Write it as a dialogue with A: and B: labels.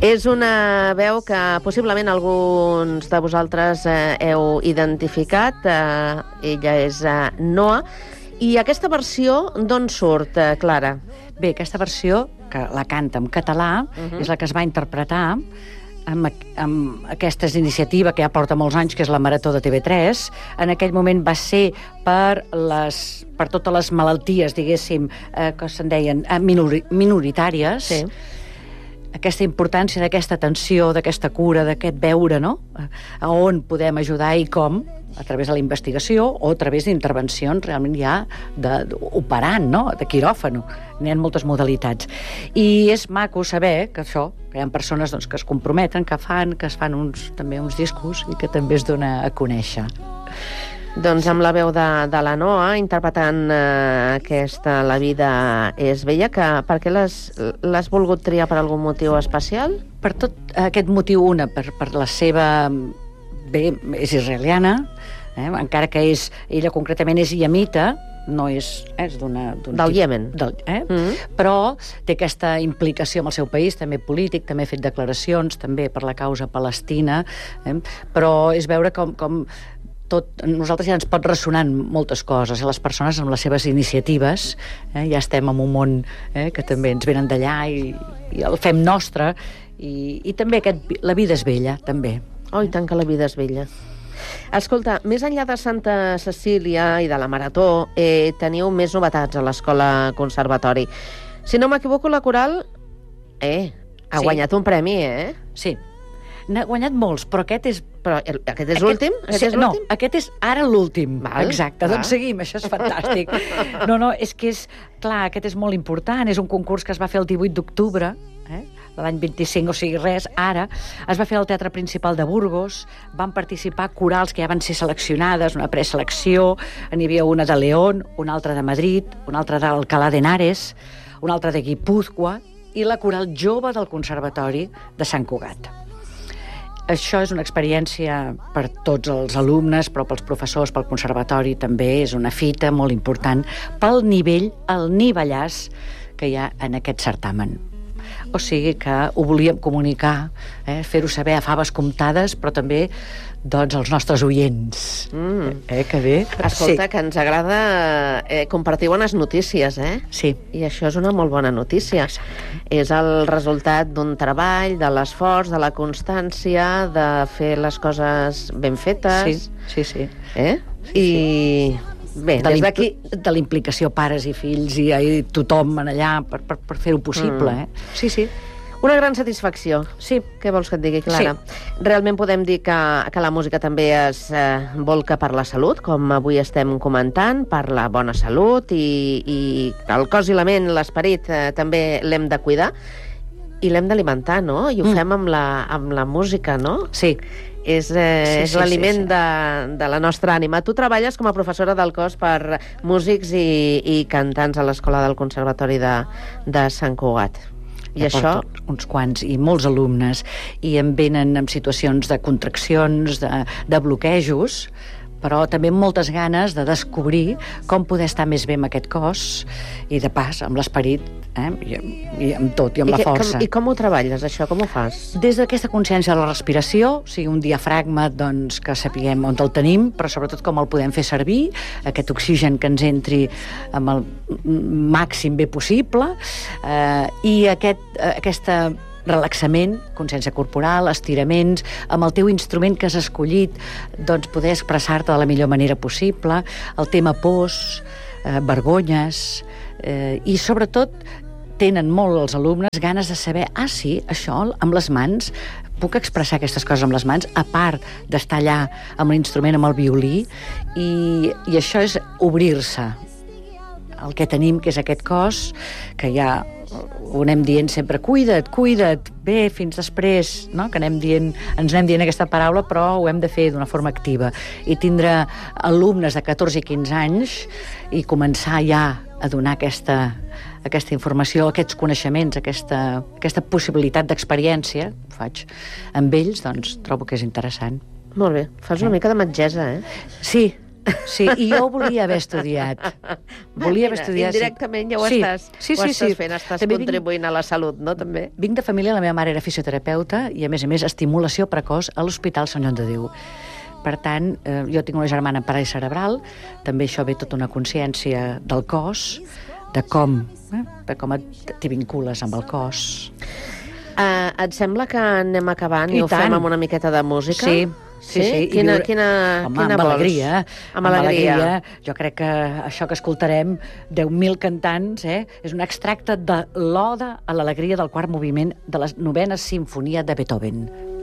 A: És una veu que possiblement alguns de vosaltres heu identificat. Ella és Noa. I aquesta versió d'on surt, Clara?
B: Bé, aquesta versió, que la canta en català, és la que es va interpretar amb aquesta iniciativa que ja porta molts anys, que és la Marató de TV3. En aquell moment va ser per totes les malalties, diguéssim, que se'n deien minoritàries. Sí. Aquesta importància d'aquesta atenció, d'aquesta cura, d'aquest veure, no? A on podem ajudar i com, a través de la investigació o a través d'intervencions realment ja operant, no? De quiròfan. N'hi ha moltes modalitats. I és maco saber que això, que hi ha persones doncs, que es comprometen, que es fan també uns discos i que també es dona a conèixer.
A: Doncs amb la veu de la Noa, interpretant aquesta La vida és bella, per què l'has volgut triar per algun motiu especial?
B: Per tot aquest motiu, per la seva... Bé, és israeliana, encara que ella concretament és iemita, no és
A: del Iemen.
B: Però té aquesta implicació amb el seu país, també polític, també ha fet declaracions, també per la causa palestina, però és veure com nosaltres ja ens pot ressonar moltes coses, les persones amb les seves iniciatives, ja estem en un món que també ens venen d'allà i el fem nostre, i també la vida és bella, també.
A: Oh, i tant que la vida és bella. Escolta, més enllà de Santa Cecília i de la Marató, teniu més novetats a l'Escola Conservatori. Si no m'equivoco, la coral ha guanyat un premi,
B: Sí. N'ha guanyat molts, però aquest és...
A: Però aquest és l'últim?
B: No, aquest és ara l'últim. Exacte, doncs seguim, això és fantàstic. No, és que clar, aquest és molt important, és un concurs que es va fer el 18 d'octubre, de l'any 25, o sigui, res, ara. Es va fer al Teatre Principal de Burgos, van participar corals que ja van ser seleccionades, una preselecció, n'hi havia una de León, una altra de Madrid, una altra d'Alcalá de Henares, una altra de Guipúzcoa, i la coral jove del Conservatori de Sant Cugat. Això és una experiència per tots els alumnes, però pels professors, pel conservatori també, és una fita molt important pel nivell, el nivellàs que hi ha en aquest certamen. O sigui que ho volíem comunicar, fer-ho saber a faves comptades, però també doncs als nostres oients. Que bé.
A: Escolta, que ens agrada compartir bones notícies,
B: Sí.
A: I això és una molt bona notícia. És el resultat d'un treball, de l'esforç, de la constància, de fer les coses ben fetes.
B: Sí.
A: I... Bé, des d'aquí...
B: De la implicació pares i fills i tothom allà per fer-ho possible, Sí.
A: Una gran satisfacció.
B: Sí.
A: Què vols que et digui, Clara?
B: Sí.
A: Realment podem dir que la música també es volca per la salut, com avui estem comentant, per la bona salut, i el cos i la ment, l'esperit, també l'hem de cuidar i l'hem d'alimentar, no? I ho fem amb la música, no?
B: Sí.
A: És l'aliment de la nostra ànima. Tu treballes com a professora del cos per músics i cantants a l'Escola del Conservatori de Sant Cugat. I això...
B: Uns quants, i molts alumnes, i em venen en situacions de contraccions, de bloquejos, però també amb moltes ganes de descobrir com poder estar més bé amb aquest cos i, de pas, amb l'esperit, i amb tot, i amb la força.
A: I com ho treballes, això? Com ho fas?
B: Des d'aquesta consciència de la respiració, o sigui, un diafragma, doncs, que sapiguem on el tenim, però sobretot com el podem fer servir, aquest oxigen que ens entri amb el màxim bé possible, i aquesta relaxament, consciència corporal, estiraments, amb el teu instrument que has escollit, doncs poder expressar-te de la millor manera possible, el tema pors, vergonyes, i sobretot tenen molt els alumnes ganes de saber, sí, això amb les mans, puc expressar aquestes coses amb les mans, a part d'estar allà amb l'instrument, amb el violí, i això és obrir-se. El que tenim, que és aquest cos, que ja ho anem dient sempre, cuida't, bé, fins després, no? Que ens anem dient aquesta paraula, però ho hem de fer d'una forma activa. I tindre alumnes de 14 i 15 anys i començar ja a donar aquesta informació, aquests coneixements, aquesta possibilitat d'experiència, ho faig amb ells, doncs trobo que és interessant.
A: Molt bé, fas una mica de metgessa,
B: Sí, Sí, i jo volia haver estudiat. Volia haver estudiat...
A: Indirectament ja ho estàs fent, estàs contribuint a la salut, no, també?
B: Vinc de família, la meva mare era fisioterapeuta i, a més, estimulació precoç a l'Hospital Sant Joan de Déu. Per tant, jo tinc una germana amb paràlisi cerebral, també això ve tota una consciència del cos, de com t'hi vincules amb el cos.
A: Et sembla que anem acabant i ho fem amb una miqueta de música?
B: Sí.
A: Quina
B: amb
A: vols?
B: Alegria.
A: Amb alegria.
B: Jo crec que això que escoltarem, 10.000 cantants, és un extracte de l'Oda a l'alegria del quart moviment de la 9a Simfonia de Beethoven.